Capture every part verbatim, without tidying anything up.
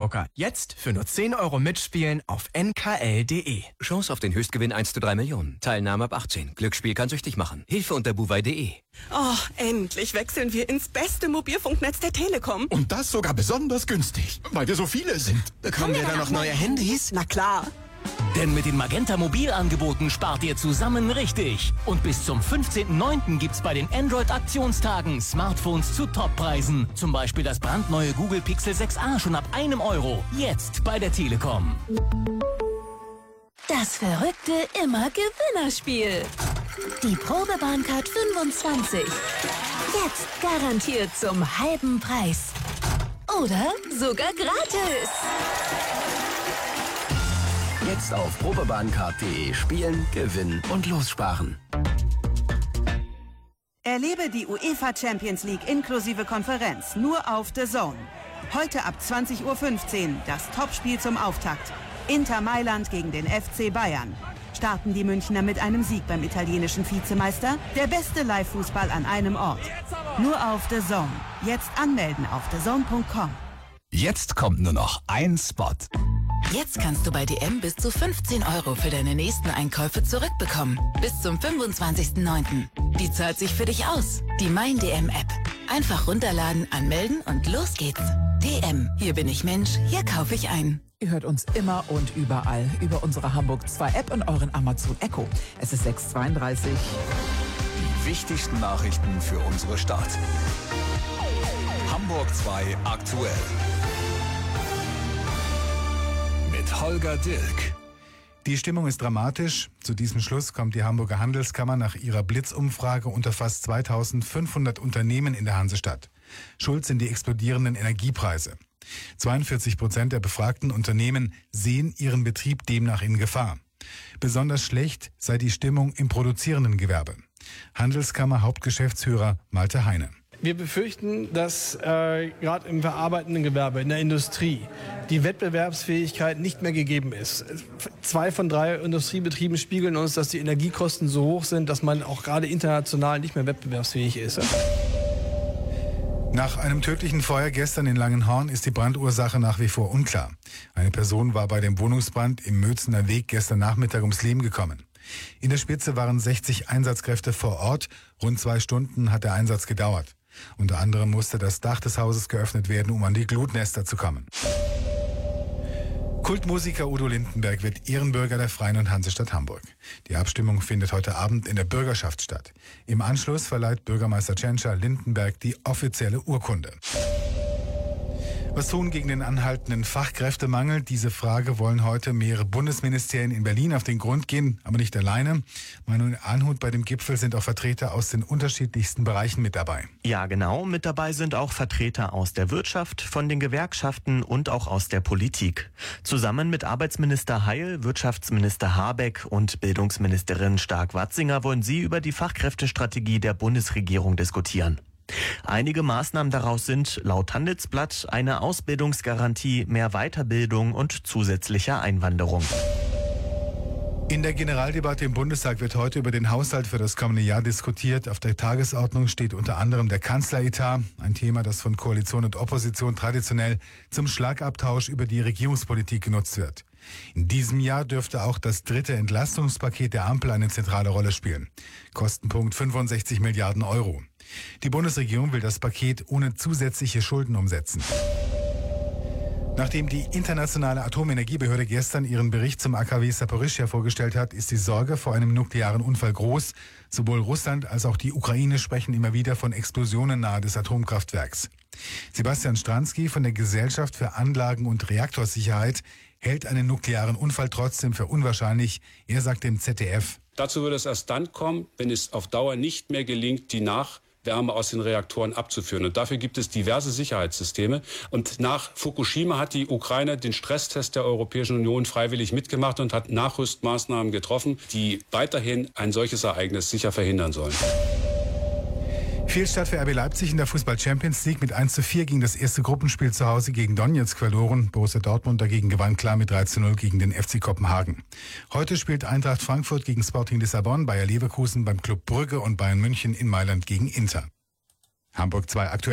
Live-Poker. Jetzt für nur zehn Euro mitspielen auf n k l punkt d e. Chance auf den Höchstgewinn eins zu drei Millionen. Teilnahme ab achtzehn. Glücksspiel kann süchtig machen. Hilfe unter buwei punkt d e. Oh, endlich wechseln wir ins beste Mobilfunknetz der Telekom. Und das sogar besonders günstig, weil wir so viele sind. Bekommen wir da noch neue Handys? Na klar. Denn mit den Magenta Mobilangeboten spart ihr zusammen richtig. Und bis zum fünfzehnten neunten gibt's bei den Android-Aktionstagen Smartphones zu Toppreisen. Zum Beispiel das brandneue Google Pixel sechs a schon ab einem Euro. Jetzt bei der Telekom. Das verrückte Immer-Gewinnerspiel. Die Probebahncard fünfundzwanzig. Jetzt garantiert zum halben Preis. Oder sogar gratis. Jetzt auf probebahncard punkt d e spielen, gewinnen und lossparen. Erlebe die UEFA Champions League inklusive Konferenz nur auf The Zone. Heute ab zwanzig Uhr fünfzehn das Topspiel zum Auftakt. Inter Mailand gegen den F C Bayern. Starten die Münchner mit einem Sieg beim italienischen Vizemeister? Der beste Live-Fußball an einem Ort. Nur auf The Zone. Jetzt anmelden auf the zone punkt com. Jetzt kommt nur noch ein Spot. Jetzt kannst du bei D M bis zu fünfzehn Euro für deine nächsten Einkäufe zurückbekommen. Bis zum fünfundzwanzigsten neunten Die zahlt sich für dich aus. Die Mein D M App. Einfach runterladen, anmelden und los geht's. D M. Hier bin ich Mensch, hier kaufe ich ein. Ihr hört uns immer und überall über unsere Hamburg zwei App und euren Amazon Echo. Es ist sechs Uhr zweiunddreißig. Die wichtigsten Nachrichten für unsere Stadt. Hamburg zwei aktuell. Mit Holger Dilk. Die Stimmung ist dramatisch. Zu diesem Schluss kommt die Hamburger Handelskammer nach ihrer Blitzumfrage unter fast zweitausendfünfhundert Unternehmen in der Hansestadt. Schuld sind die explodierenden Energiepreise. zweiundvierzig Prozent der befragten Unternehmen sehen ihren Betrieb demnach in Gefahr. Besonders schlecht sei die Stimmung im produzierenden Gewerbe. Handelskammer Hauptgeschäftsführer Malte Heine. Wir befürchten, dass äh, gerade im verarbeitenden Gewerbe, in der Industrie, die Wettbewerbsfähigkeit nicht mehr gegeben ist. Zwei von drei Industriebetrieben spiegeln uns, dass die Energiekosten so hoch sind, dass man auch gerade international nicht mehr wettbewerbsfähig ist. Nach einem tödlichen Feuer gestern in Langenhorn ist die Brandursache nach wie vor unklar. Eine Person war bei dem Wohnungsbrand im Mözener Weg gestern Nachmittag ums Leben gekommen. In der Spitze waren sechzig Einsatzkräfte vor Ort. Rund zwei Stunden hat der Einsatz gedauert. Unter anderem musste das Dach des Hauses geöffnet werden, um an die Glutnester zu kommen. Kultmusiker Udo Lindenberg wird Ehrenbürger der Freien und Hansestadt Hamburg. Die Abstimmung findet heute Abend in der Bürgerschaft statt. Im Anschluss verleiht Bürgermeister Tschentscher Lindenberg die offizielle Urkunde. Was tun gegen den anhaltenden Fachkräftemangel? Diese Frage wollen heute mehrere Bundesministerien in Berlin auf den Grund gehen, aber nicht alleine. Manuel Arnhuth, bei dem Gipfel sind auch Vertreter aus den unterschiedlichsten Bereichen mit dabei. Ja, genau. Mit dabei sind auch Vertreter aus der Wirtschaft, von den Gewerkschaften und auch aus der Politik. Zusammen mit Arbeitsminister Heil, Wirtschaftsminister Habeck und Bildungsministerin Stark-Watzinger wollen sie über die Fachkräftestrategie der Bundesregierung diskutieren. Einige Maßnahmen daraus sind laut Handelsblatt eine Ausbildungsgarantie, mehr Weiterbildung und zusätzlicher Einwanderung. In der Generaldebatte im Bundestag wird heute über den Haushalt für das kommende Jahr diskutiert. Auf der Tagesordnung steht unter anderem der Kanzleretat, ein Thema, das von Koalition und Opposition traditionell zum Schlagabtausch über die Regierungspolitik genutzt wird. In diesem Jahr dürfte auch das dritte Entlastungspaket der Ampel eine zentrale Rolle spielen. Kostenpunkt fünfundsechzig Milliarden Euro. Die Bundesregierung will das Paket ohne zusätzliche Schulden umsetzen. Nachdem die Internationale Atomenergiebehörde gestern ihren Bericht zum A K W Saporischschja vorgestellt hat, ist die Sorge vor einem nuklearen Unfall groß. Sowohl Russland als auch die Ukraine sprechen immer wieder von Explosionen nahe des Atomkraftwerks. Sebastian Stransky von der Gesellschaft für Anlagen- und Reaktorsicherheit hält einen nuklearen Unfall trotzdem für unwahrscheinlich. Er sagt dem Z D F: Dazu würde es erst dann kommen, wenn es auf Dauer nicht mehr gelingt, die Nachwärme aus den Reaktoren abzuführen. Und dafür gibt es diverse Sicherheitssysteme. Und nach Fukushima hat die Ukraine den Stresstest der Europäischen Union freiwillig mitgemacht und hat Nachrüstmaßnahmen getroffen, die weiterhin ein solches Ereignis sicher verhindern sollen. Fehlstart für R B Leipzig in der Fußball-Champions League. Mit eins zu vier gegen das erste Gruppenspiel zu Hause gegen Donetsk verloren. Borussia Dortmund dagegen gewann klar mit drei zu null gegen den F C Kopenhagen. Heute spielt Eintracht Frankfurt gegen Sporting Lissabon, Bayer Leverkusen beim Club Brügge und Bayern München in Mailand gegen Inter. Hamburg zwei aktuell.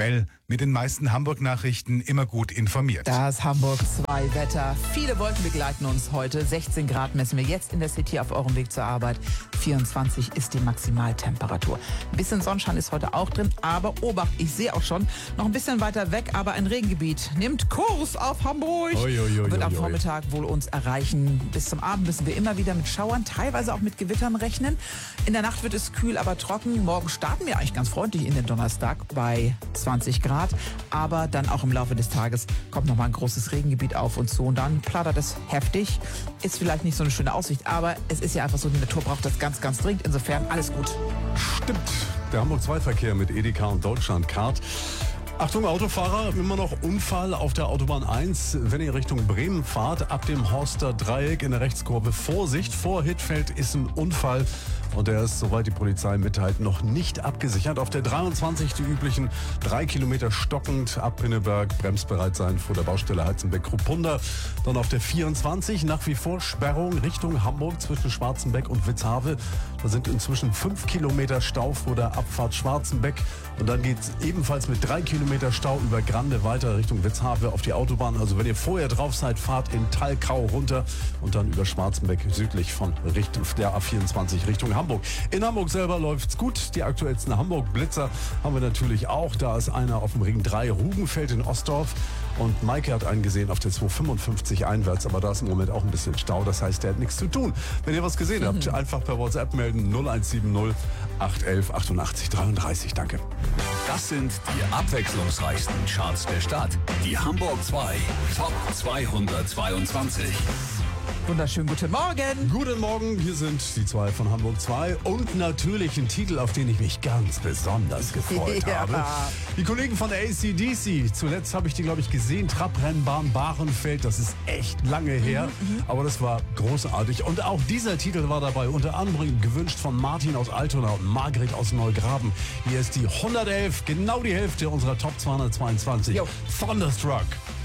mit den meisten Hamburg-Nachrichten immer gut informiert. Das Hamburg zwei Wetter. Viele Wolken begleiten uns heute. sechzehn Grad messen wir jetzt in der City auf eurem Weg zur Arbeit. vierundzwanzig ist die Maximaltemperatur. Ein bisschen Sonnenschein ist heute auch drin, aber Obacht, ich sehe auch schon, noch ein bisschen weiter weg, aber ein Regengebiet nimmt Kurs auf Hamburg. Oi, oi, oi, wird am oi, oi. Vormittag wohl uns erreichen. Bis zum Abend müssen wir immer wieder mit Schauern, teilweise auch mit Gewittern rechnen. In der Nacht wird es kühl, aber trocken. Morgen starten wir eigentlich ganz freundlich in den Donnerstag bei zwanzig Grad. Aber dann auch im Laufe des Tages kommt noch mal ein großes Regengebiet auf uns zu und dann plattert es heftig. Ist vielleicht nicht so eine schöne Aussicht, aber es ist ja einfach so, die Natur braucht das ganz, ganz dringend. Insofern alles gut. Stimmt. Der Hamburg zwei Verkehr mit Edeka und Deutschlandcard. Achtung, Autofahrer, immer noch Unfall auf der Autobahn eins. Wenn ihr Richtung Bremen fahrt, ab dem Horster Dreieck in der Rechtskurve, Vorsicht, vor Hittfeld ist ein Unfall. Und der ist, soweit die Polizei mitteilt, noch nicht abgesichert. Auf der dreiundzwanzig die üblichen drei Kilometer stockend ab Pinneberg, bremsbereit sein vor der Baustelle Heizenbeck-Kruppunda. Dann auf der vierundzwanzig nach wie vor Sperrung Richtung Hamburg zwischen Schwarzenbeck und Witzhave. Da sind inzwischen fünf Kilometer Stau vor der Abfahrt Schwarzenbeck. Und dann geht es ebenfalls mit drei Kilometer Stau über Grande weiter Richtung Witzhave auf die Autobahn. Also wenn ihr vorher drauf seid, fahrt in Thalkau runter und dann über Schwarzenbeck südlich von Richtung der A vierundzwanzig Richtung Hamburg. In Hamburg selber läuft's gut. Die aktuellsten Hamburg-Blitzer haben wir natürlich auch. Da ist einer auf dem Ring drei Rugenfeld in Ostdorf. Und Maike hat einen gesehen auf der zweihundertfünfundfünfzig einwärts. Aber da ist im Moment auch ein bisschen Stau. Das heißt, der hat nichts zu tun. Wenn ihr was gesehen habt, einfach per WhatsApp melden. null eins sieben null acht eins elf achtundachtzig dreiunddreißig. Danke. Das sind die abwechslungsreichsten Charts der Stadt. Die Hamburg zwei Top zweihundertzweiundzwanzig. Wunderschönen guten Morgen. Guten Morgen, hier sind die zwei von Hamburg zwei und natürlich ein Titel, auf den ich mich ganz besonders gefreut Ja. habe. Die Kollegen von A C D C, zuletzt habe ich die, glaube ich, gesehen, Trabrennbahn Bahrenfeld, das ist echt lange her, Mhm, aber das war großartig. Und auch dieser Titel war dabei, unter anderem gewünscht von Martin aus Altona und Margret aus Neugraben. Hier ist die hundertelf, genau die Hälfte unserer Top zweihundertzweiundzwanzig. Jo. Thunderstruck.